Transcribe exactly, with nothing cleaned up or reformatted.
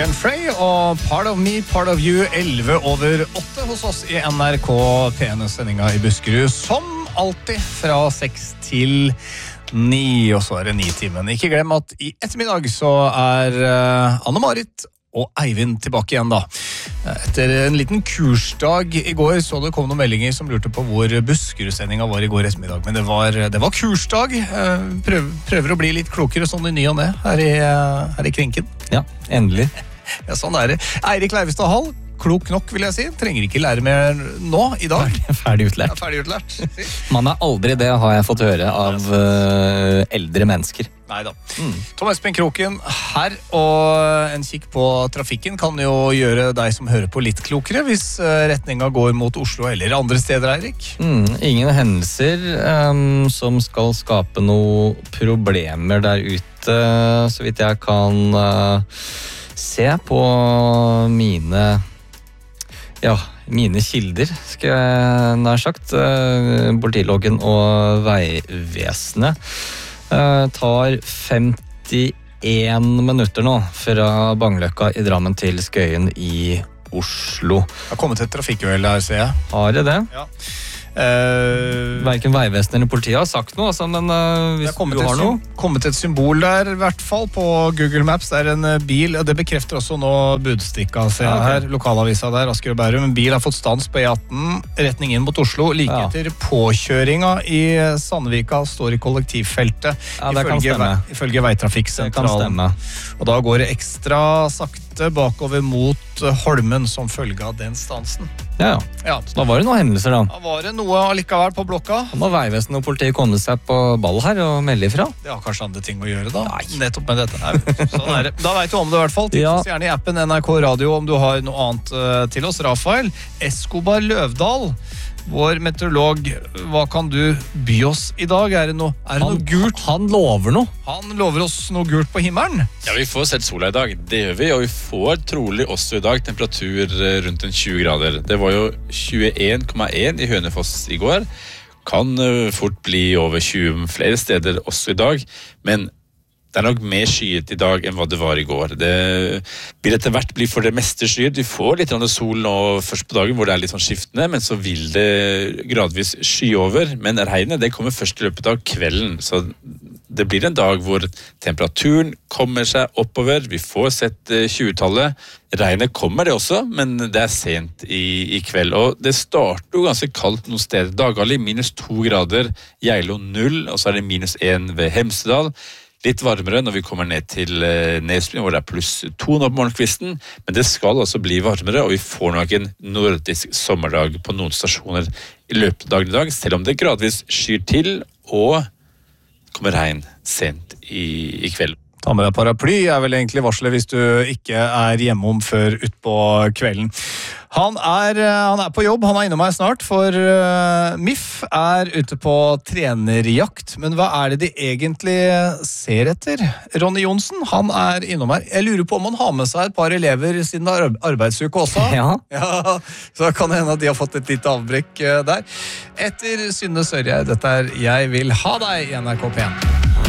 Glenn Frey og Part of Me, Part of You, elleve over åtte hos oss i N R K P N-sendinga i Buskerud, som alltid fra seks til ni, og så er det ni timen. Ikke glem at i ettermiddag så er Anne-Marit og Eivind tilbake igjen da. Etter en liten kursdag i går så det kom noen meldinger som lurte på hvor Buskerud-sendinga var i går ettermiddag, men det var, det var kursdag. Prøver, prøver å bli litt klokere sånn i ny og ned her i, her i krinken. Ja, endelig. Ja, sånn er det. Eirik Leivestad Hall, klok nok vil jeg si. Trenger ikke lære mer nå, i dag. Ferdig, ferdig utlært. Ja, ferdig utlært. Man er aldri det, har jeg fått høre av uh, eldre mennesker. Neida. Mm. Tom Espen Kroken her, og en kikk på trafikken kan jo gjøre deg som hører på litt klokere hvis retninga går mot Oslo eller andre steder, Eirik. Mm, ingen hendelser um, som skal skape noen problemer der ute, så vidt jeg kan uh, se på mine, ja, mine kilder, skal jeg nær sagt. Uh, Politiloggen og Veivesenet. Uh, tar femtien minutter nå fra Bangløkka i Drammen til Skøyen i Oslo. Det har kommet et trafikkuhell her, ser jeg. Har det det? Ja. Uh, Hverken Veivesenet eller politiet har sagt noe, altså, men uh, hvis du har noe... Det har kommet et symbol der, i hvert fall, på Google Maps. Det er en bil, og det bekrefter også nå Budstikka, ser jeg her, lokalavisa der, Asker og Bærum. En bil har fått stans på E atten, retning inn mot Oslo, like Ja. etter påkjøringa i Sandvika, står i kollektivfeltet, Ja, det kan ifølge, stemme. vei, ifølge Det kan Veitrafikksentralen. stemme. Og da går det ekstra sakte bakover mot Holmen som følge av den stansen. Ja, ja. Ja, Da var det noen hendelser da. da var det noe allikevel på blokka. Da må Veivesenet og politiet komme seg på ball her og melde ifra. Det har kanskje andre ting å gjøre da. Nei. Nettopp med dette. Nei, sånn er det. Da vet du om det i hvert fall. Tips Ja. oss gjerne i appen N R K Radio om du har noe annet uh, til oss. Rafael Escobar Løvdal, vår meteorolog, hva kan du by oss i dag? Er det noe, er det Han, noe gult? han lover noe. Han lover oss noe gult på himmelen. Ja, vi får sett sola i dag, det gjør vi, og vi får trolig også i dag temperatur eh, rundt en tjue grader. Det var jo tjueen komma en i Hønefoss i går, kan eh, fort bli over tjue flere steder også i dag, men det er nok mer skyet i dag enn hva det var i går. Det vil etter hvert bli for det meste skyet. Vi får litt av sol nå først på dagen hvor det er litt sånn skiftende, men så vil det gradvis sky over. Men regnet det kommer først i løpet av kvelden, så det blir en dag hvor temperaturen kommer seg oppover. Vi får sett tjue-tallet. Regnet kommer det også, men det er sent i, i kveld. Og det starter jo ganske kaldt noen steder. Dagali minus to grader, Geilo null, og så er det minus en ved Hemsedal. Litt varmere når vi kommer ned til Nesbyen, hvor det er pluss to nå på morgenkvisten, men det skal altså bli varmere, og vi får nok en nordisk sommerdag på noen stasjoner i løpet av dagen i dag, selv om det gradvis skyr til, og kommer regn sent i, i kveld. Ta med deg paraply er vel egentlig varslet hvis du ikke er hjemom før ut på kvelden. Han er, han er på jobb, han er innom meg snart, for uh, M I F er ute på trenerjakt. Men hva er det de egentlig ser etter? Ronny Johnsen, han er innom her. Jeg lurer på om han har med seg et par elever siden det er arbeidsuke også. Ja. Ja, så kan det hende at de har fått et litt avbrekk uh, der. Etter Synne Sørje, dette er Jeg vil ha deg i N R K P en.